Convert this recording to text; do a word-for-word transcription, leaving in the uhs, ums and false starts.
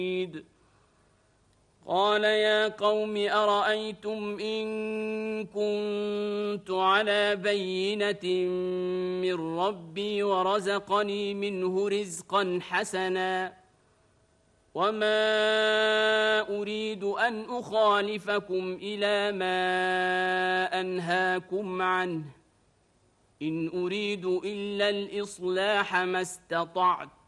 قال يا قوم أرأيتم إن كنت على بينة من ربي ورزقني منه رزقا حسنا وما أريد أن أخالفكم إلى ما أنهاكم عنه إن أريد إلا الإصلاح ما استطعت